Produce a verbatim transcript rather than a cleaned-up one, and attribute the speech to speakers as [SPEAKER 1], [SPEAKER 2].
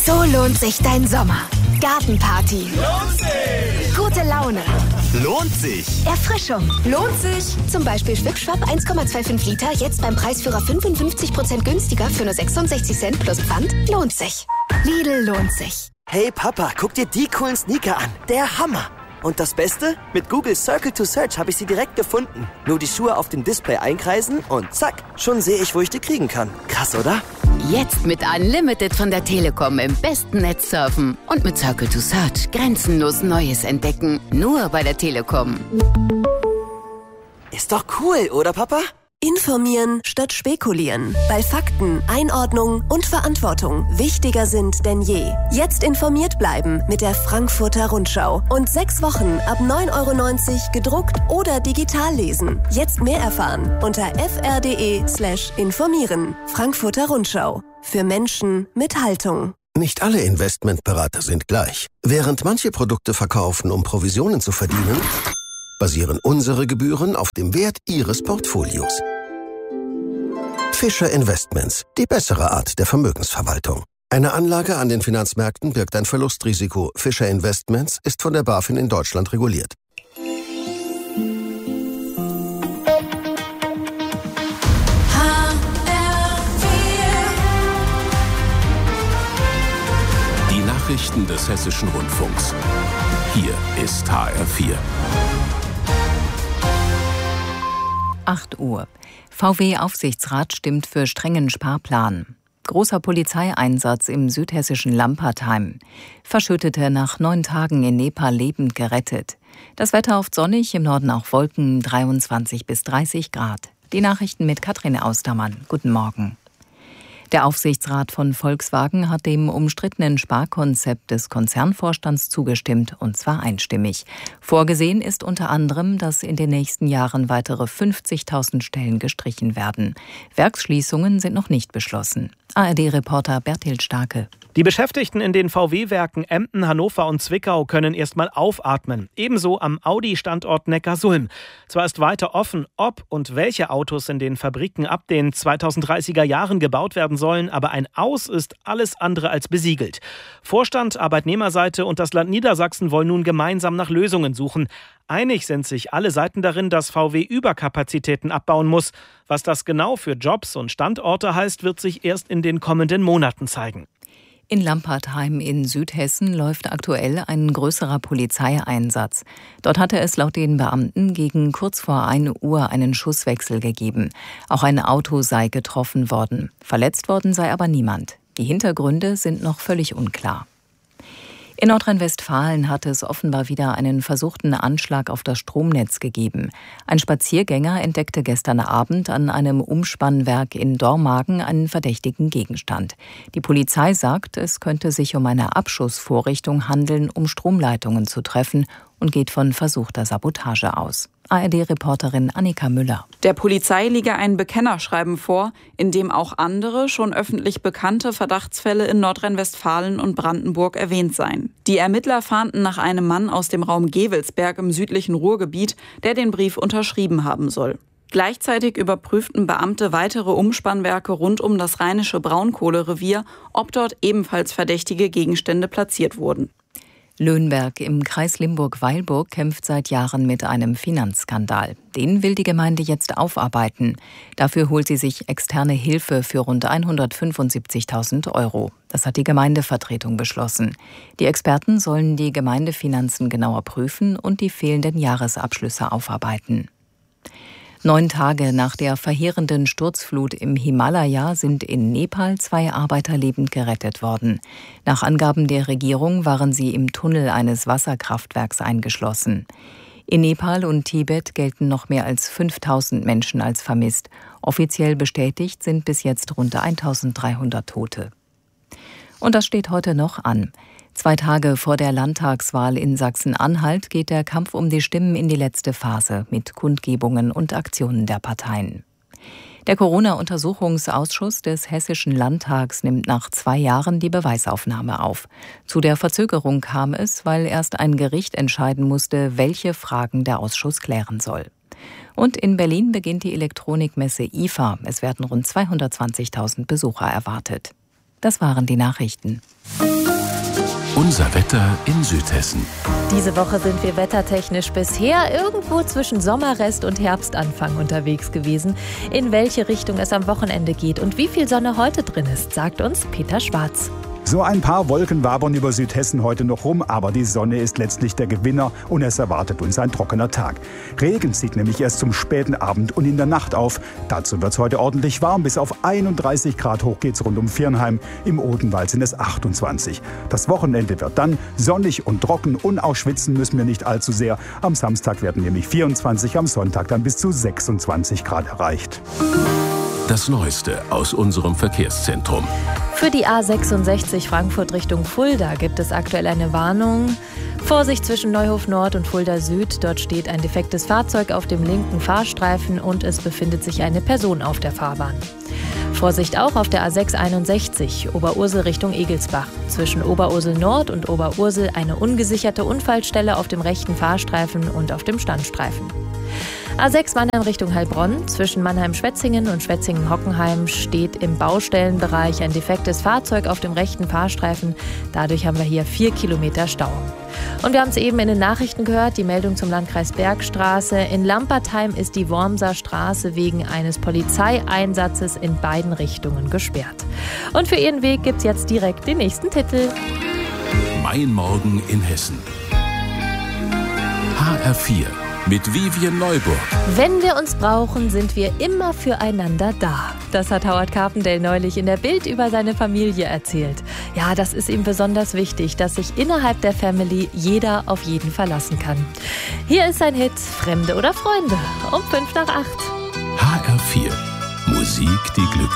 [SPEAKER 1] So lohnt sich dein Sommer. Gartenparty.
[SPEAKER 2] Lohnt sich!
[SPEAKER 1] Gute Laune.
[SPEAKER 2] Lohnt sich!
[SPEAKER 1] Erfrischung. Lohnt sich! Zum Beispiel Schwipschwapp eins Komma fünfundzwanzig Liter, jetzt beim Preisführer fünfundfünfzig Prozent günstiger für nur sechsundsechzig Cent plus Pfand. Lohnt sich. Lidl lohnt sich.
[SPEAKER 3] Hey Papa, guck dir die coolen Sneaker an. Der Hammer! Und das Beste? Mit Google Circle to Search habe ich sie direkt gefunden. Nur die Schuhe auf dem Display einkreisen und zack, schon sehe ich, wo ich die kriegen kann. Krass, oder?
[SPEAKER 4] Jetzt mit Unlimited von der Telekom im besten Netz surfen und mit Circle to Search grenzenlos Neues entdecken. Nur bei der Telekom.
[SPEAKER 3] Ist doch cool, oder Papa?
[SPEAKER 5] Informieren statt spekulieren, weil Fakten, Einordnung und Verantwortung wichtiger sind denn je. Jetzt informiert bleiben mit der Frankfurter Rundschau und sechs Wochen ab neun Euro neunzig gedruckt oder digital lesen. Jetzt mehr erfahren unter fr.de slash informieren. Frankfurter Rundschau. Für Menschen mit Haltung.
[SPEAKER 6] Nicht alle Investmentberater sind gleich. Während manche Produkte verkaufen, um Provisionen zu verdienen, basieren unsere Gebühren auf dem Wert Ihres Portfolios. Fischer Investments, die bessere Art der Vermögensverwaltung. Eine Anlage an den Finanzmärkten birgt ein Verlustrisiko. Fischer Investments ist von der BaFin in Deutschland reguliert.
[SPEAKER 7] Die Nachrichten des Hessischen Rundfunks. Hier ist H R vier.
[SPEAKER 8] acht Uhr. V W-Aufsichtsrat stimmt für strengen Sparplan. Großer Polizeieinsatz im südhessischen Lampertheim. Verschüttete nach neun Tagen in Nepal lebend gerettet. Das Wetter oft sonnig, im Norden auch Wolken, dreiundzwanzig bis dreißig Grad. Die Nachrichten mit Katrin Austermann. Guten Morgen. Der Aufsichtsrat von Volkswagen hat dem umstrittenen Sparkonzept des Konzernvorstands zugestimmt, und zwar einstimmig. Vorgesehen ist unter anderem, dass in den nächsten Jahren weitere fünfzigtausend Stellen gestrichen werden. Werksschließungen sind noch nicht beschlossen. A R D-Reporter Bertil Starke.
[SPEAKER 9] Die Beschäftigten in den V W-Werken Emden, Hannover und Zwickau können erstmal aufatmen. Ebenso am Audi-Standort Neckarsulm. Zwar ist weiter offen, ob und welche Autos in den Fabriken ab den zweitausenddreißiger Jahren gebaut werden sollen, aber ein Aus ist alles andere als besiegelt. Vorstand, Arbeitnehmerseite und das Land Niedersachsen wollen nun gemeinsam nach Lösungen suchen. Einig sind sich alle Seiten darin, dass V W Überkapazitäten abbauen muss. Was das genau für Jobs und Standorte heißt, wird sich erst in den kommenden Monaten zeigen.
[SPEAKER 8] In Lampertheim in Südhessen läuft aktuell ein größerer Polizeieinsatz. Dort hatte es laut den Beamten gegen kurz vor ein Uhr einen Schusswechsel gegeben. Auch ein Auto sei getroffen worden. Verletzt worden sei aber niemand. Die Hintergründe sind noch völlig unklar. In Nordrhein-Westfalen hat es offenbar wieder einen versuchten Anschlag auf das Stromnetz gegeben. Ein Spaziergänger entdeckte gestern Abend an einem Umspannwerk in Dormagen einen verdächtigen Gegenstand. Die Polizei sagt, es könnte sich um eine Abschussvorrichtung handeln, um Stromleitungen zu treffen, und geht von versuchter Sabotage aus. A R D-Reporterin Annika Müller.
[SPEAKER 10] Der Polizei liege ein Bekennerschreiben vor, in dem auch andere, schon öffentlich bekannte Verdachtsfälle in Nordrhein-Westfalen und Brandenburg erwähnt seien. Die Ermittler fahnden nach einem Mann aus dem Raum Gevelsberg im südlichen Ruhrgebiet, der den Brief unterschrieben haben soll. Gleichzeitig überprüften Beamte weitere Umspannwerke rund um das rheinische Braunkohlerevier, ob dort ebenfalls verdächtige Gegenstände platziert wurden.
[SPEAKER 8] Löhnberg im Kreis Limburg-Weilburg kämpft seit Jahren mit einem Finanzskandal. Den will die Gemeinde jetzt aufarbeiten. Dafür holt sie sich externe Hilfe für rund hundertfünfundsiebzigtausend Euro. Das hat die Gemeindevertretung beschlossen. Die Experten sollen die Gemeindefinanzen genauer prüfen und die fehlenden Jahresabschlüsse aufarbeiten. Neun Tage nach der verheerenden Sturzflut im Himalaya sind in Nepal zwei Arbeiter lebend gerettet worden. Nach Angaben der Regierung waren sie im Tunnel eines Wasserkraftwerks eingeschlossen. In Nepal und Tibet gelten noch mehr als fünftausend Menschen als vermisst. Offiziell bestätigt sind bis jetzt rund eintausenddreihundert Tote. Und das steht heute noch an. Zwei Tage vor der Landtagswahl in Sachsen-Anhalt geht der Kampf um die Stimmen in die letzte Phase mit Kundgebungen und Aktionen der Parteien. Der Corona-Untersuchungsausschuss des Hessischen Landtags nimmt nach zwei Jahren die Beweisaufnahme auf. Zu der Verzögerung kam es, weil erst ein Gericht entscheiden musste, welche Fragen der Ausschuss klären soll. Und in Berlin beginnt die Elektronikmesse I F A. Es werden rund zweihundertzwanzigtausend Besucher erwartet. Das waren die Nachrichten.
[SPEAKER 7] Unser Wetter in Südhessen.
[SPEAKER 11] Diese Woche sind wir wettertechnisch bisher irgendwo zwischen Sommerrest und Herbstanfang unterwegs gewesen. In welche Richtung es am Wochenende geht und wie viel Sonne heute drin ist, sagt uns Peter Schwarz.
[SPEAKER 12] So ein paar Wolken wabern über Südhessen heute noch rum, aber die Sonne ist letztlich der Gewinner und es erwartet uns ein trockener Tag. Regen zieht nämlich erst zum späten Abend und in der Nacht auf. Dazu wird es heute ordentlich warm, bis auf einunddreißig Grad hoch geht's rund um Viernheim. Im Odenwald sind es achtundzwanzig. Das Wochenende wird dann sonnig und trocken und auch schwitzen müssen wir nicht allzu sehr. Am Samstag werden nämlich vierundzwanzig, am Sonntag dann bis zu sechsundzwanzig Grad erreicht.
[SPEAKER 7] Das Neueste aus unserem Verkehrszentrum.
[SPEAKER 11] Für die A sechsundsechzig Frankfurt Richtung Fulda gibt es aktuell eine Warnung. Vorsicht zwischen Neuhof Nord und Fulda Süd. Dort steht ein defektes Fahrzeug auf dem linken Fahrstreifen und es befindet sich eine Person auf der Fahrbahn. Vorsicht auch auf der A sechshunderteinundsechzig, Oberursel Richtung Egelsbach. Zwischen Oberursel Nord und Oberursel eine ungesicherte Unfallstelle auf dem rechten Fahrstreifen und auf dem Standstreifen. A sechs Mannheim Richtung Heilbronn. Zwischen Mannheim-Schwetzingen und Schwetzingen-Hockenheim steht im Baustellenbereich ein defektes Fahrzeug auf dem rechten Fahrstreifen. Dadurch haben wir hier vier Kilometer Stau. Und wir haben es eben in den Nachrichten gehört, die Meldung zum Landkreis Bergstraße. In Lampertheim ist die Wormser Straße wegen eines Polizeieinsatzes in beiden Richtungen gesperrt. Und für Ihren Weg gibt's jetzt direkt den nächsten Titel.
[SPEAKER 7] Mein Morgen in Hessen. H R vier. Mit Vivian Neuburg.
[SPEAKER 11] Wenn wir uns brauchen, sind wir immer füreinander da. Das hat Howard Carpendale neulich in der Bild über seine Familie erzählt. Ja, das ist ihm besonders wichtig, dass sich innerhalb der Family jeder auf jeden verlassen kann. Hier ist sein Hit Fremde oder Freunde um fünf nach acht.
[SPEAKER 7] H R vier. Musik, die Glück